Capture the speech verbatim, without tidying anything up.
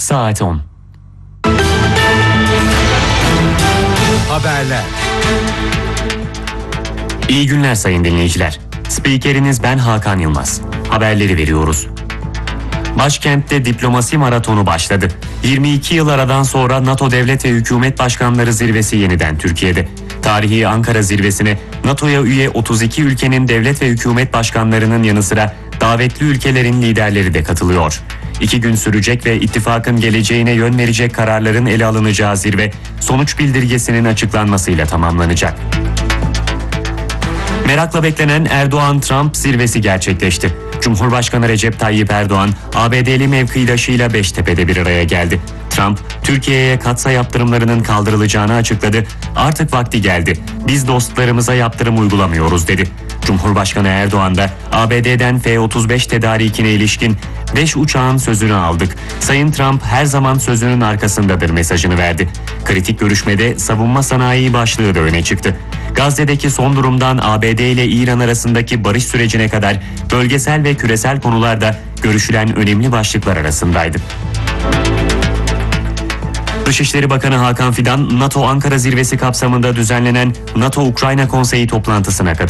Saat on. Haberler. İyi günler sayın dinleyiciler. Spikeriniz ben Hakan Yılmaz. Haberleri veriyoruz. Başkentte diplomasi maratonu başladı. yirmi iki yıl aradan sonra NATO Devlet ve Hükümet Başkanları Zirvesi yeniden Türkiye'de. Tarihi Ankara Zirvesi'ne NATO'ya üye otuz iki ülkenin devlet ve hükümet başkanlarının yanı sıra davetli ülkelerin liderleri de katılıyor. İki gün sürecek ve ittifakın geleceğine yön verecek kararların ele alınacağı zirve, sonuç bildirgesinin açıklanmasıyla tamamlanacak. Merakla beklenen Erdoğan-Trump zirvesi gerçekleşti. Cumhurbaşkanı Recep Tayyip Erdoğan, A B D'li mevkidaşıyla Beştepe'de bir araya geldi. Trump, Türkiye'ye katsayı yaptırımlarının kaldırılacağını açıkladı. Artık vakti geldi. Biz dostlarımıza yaptırım uygulamıyoruz dedi. Cumhurbaşkanı Erdoğan da A B D'den F otuz beş tedarikine ilişkin beş uçağın sözünü aldık. Sayın Trump her zaman sözünün arkasındadır mesajını verdi. Kritik görüşmede savunma sanayi başlığı da öne çıktı. Gazze'deki son durumdan A B D ile İran arasındaki barış sürecine kadar bölgesel ve küresel konularda görüşülen önemli başlıklar arasındaydı. Dışişleri Bakanı Hakan Fidan, NATO Ankara Zirvesi kapsamında düzenlenen NATO-Ukrayna Konseyi toplantısına katıldı.